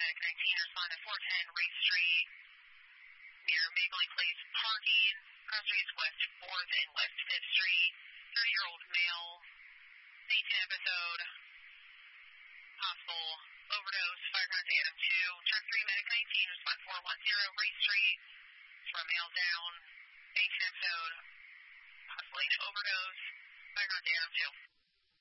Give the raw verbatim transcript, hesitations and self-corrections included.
Medic nineteen, respond to four ten Race Street, near Magley Place parking, cross streets West fourth and West fifth Street, thirty-year-old male, fainting episode, possible overdose, fireground Adam two, truck three Medic nineteen, respond four one zero Race Street, from male down, fainting episode, possibly an overdose, fireground Adam two.